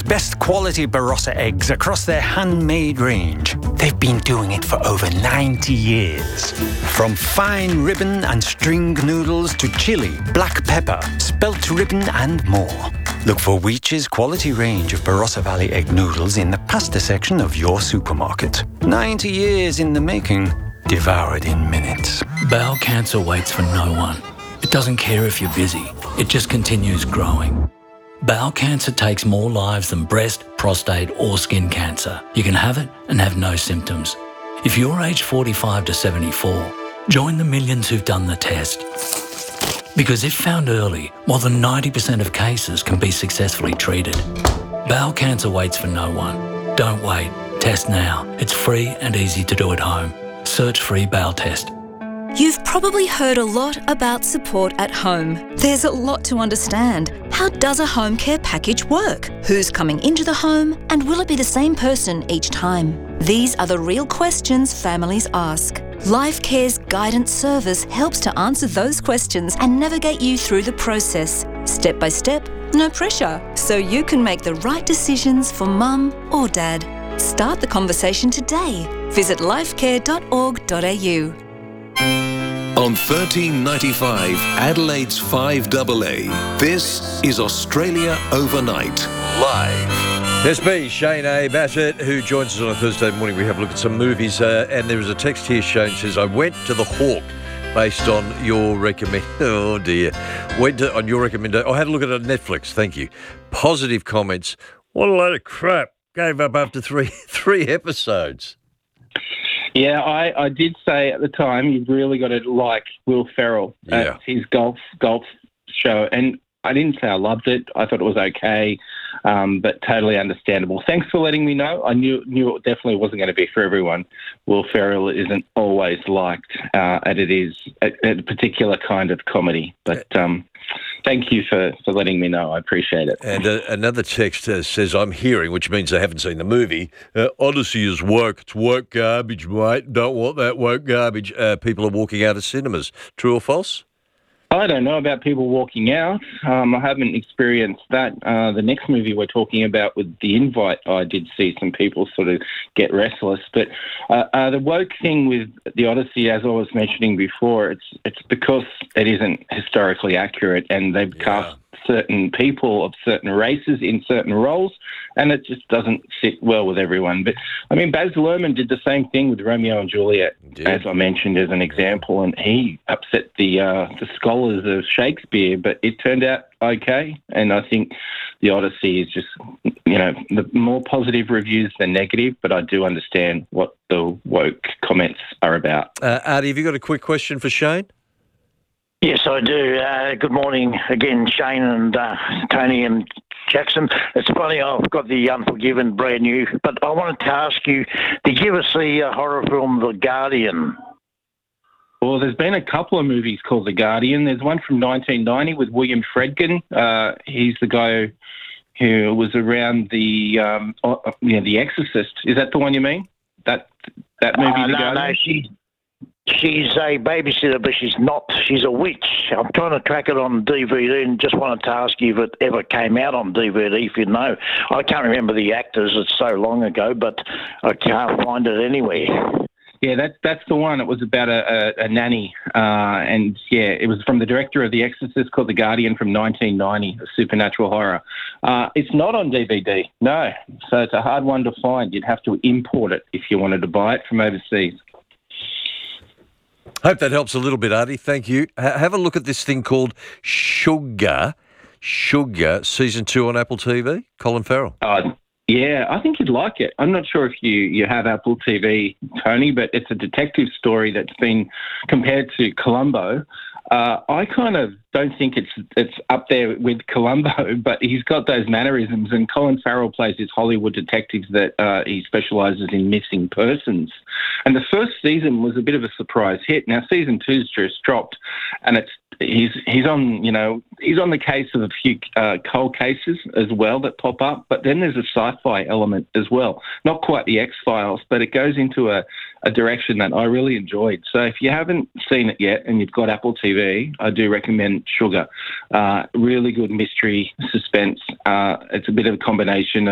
best quality Barossa eggs across their handmade range. They've been doing it for over 90 years. From fine ribbon and string noodles to chili, black pepper, spelt ribbon and more. Look for Weech's quality range of Barossa Valley egg noodles in the pasta section of your supermarket. 90 years in the making, devoured in minutes. Bowel cancer waits for no one. It doesn't care if you're busy. It just continues growing. Bowel cancer takes more lives than breast, prostate or skin cancer. You can have it and have no symptoms. If you're aged 45 to 74, join the millions who've done the test. Because if found early, more than 90% of cases can be successfully treated. Bowel cancer waits for no one. Don't wait. Test now. It's free and easy to do at home. Search free bowel test. You've probably heard a lot about support at home. There's a lot to understand. How does a home care package work? Who's coming into the home? And will it be the same person each time? These are the real questions families ask. LifeCare's guidance service helps to answer those questions and navigate you through the process. Step by step, no pressure. So you can make the right decisions for mum or dad. Start the conversation today. Visit lifecare.org.au. On 1395 Adelaide's 5AA, this is Australia Overnight, live. It's me, Shane A. Bassett, who joins us on a Thursday morning. We have a look at some movies, and there is a text here, Shane says, I went to The Hawk based on your on your recommendation. I had a look at it on Netflix, thank you. Positive comments. What a load of crap. Gave up after three episodes. Yeah, I did say at the time you've really got to like Will Ferrell at his golf show, and I didn't say I loved it. I thought it was okay, but totally understandable. Thanks for letting me know. I knew it definitely wasn't going to be for everyone. Will Ferrell isn't always liked, and it is a particular kind of comedy. But thank you for letting me know. I appreciate it. And another text says, I'm hearing, which means they haven't seen the movie, Odyssey is woke. It's woke garbage, mate. Don't want that woke garbage. People are walking out of cinemas. True or false? I don't know about people walking out. I haven't experienced that. The next movie we're talking about with The Invite, I did see some people sort of get restless. But the woke thing with The Odyssey, as I was mentioning before, it's because it isn't historically accurate, and they've cast certain people of certain races in certain roles, and it just doesn't sit well with everyone. But, I mean, Baz Luhrmann did the same thing with Romeo and Juliet, as I mentioned as an example, and he upset the scholars of Shakespeare, but it turned out okay. And I think The Odyssey is just, the more positive reviews than negative, but I do understand what the woke comments are about. Artie, have you got a quick question for Shane? Yes, I do. Good morning again, Shane and Tony and Jackson. It's funny, I've got The Unforgiven brand new, but I wanted to ask you, did you ever see a horror film, The Guardian? Well, there's been a couple of movies called The Guardian. There's one from 1990 with William Friedkin. He's the guy who was around the Exorcist. Is that the one you mean? That movie, The Guardian? No, She's a babysitter, but she's not. She's a witch. I'm trying to track it on DVD and just wanted to ask you if it ever came out on DVD, if you know. I can't remember the actors. It's so long ago, but I can't find it anywhere. Yeah, that's the one. It was about a nanny. And, it was from the director of The Exorcist, called The Guardian, from 1990, a supernatural horror. It's not on DVD, no. So it's a hard one to find. You'd have to import it if you wanted to buy it from overseas. Hope that helps a little bit, Artie. Thank you. Have a look at this thing called Sugar, Season 2 on Apple TV. Colin Farrell. Yeah, I think you'd like it. I'm not sure if you have Apple TV, Tony, but it's a detective story that's been compared to Columbo. I kind of don't think it's up there with Columbo, but he's got those mannerisms, and Colin Farrell plays this Hollywood detective that he specialises in missing persons. And the first season was a bit of a surprise hit. Now season 2's just dropped, and he's on the case of a few cold cases as well that pop up. But then there's a sci-fi element as well, not quite the X-Files, but it goes into a direction that I really enjoyed. So if you haven't seen it yet and you've got Apple TV, I do recommend Sugar. Really good mystery suspense. It's a bit of a combination